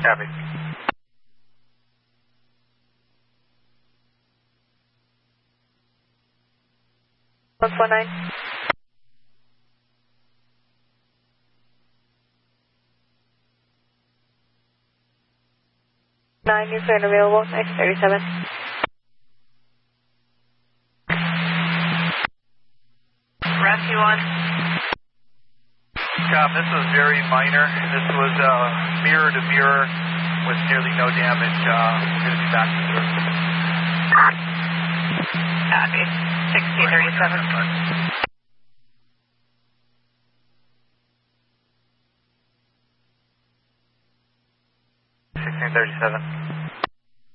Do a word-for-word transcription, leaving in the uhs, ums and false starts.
Copy. one four nine. nine is available, X thirty-seven. Rescue one. Cop, this was very minor. This was uh, mirror to mirror with nearly no damage. Uh, we're going to be back to service. Copy. sixteen thirty-seven.